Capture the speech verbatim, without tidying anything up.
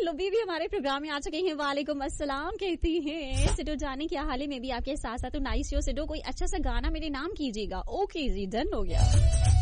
लुबी भी हमारे प्रोग्राम में आ चुके हैं। वालेकुम अस्सलाम कहती हैं। सिडो जाने क्या हाल है, मैं भी आपके साथ साथ नाइस हो। सिडो कोई अच्छा सा गाना मेरे नाम कीजिएगा। ओके जी, डन हो गया।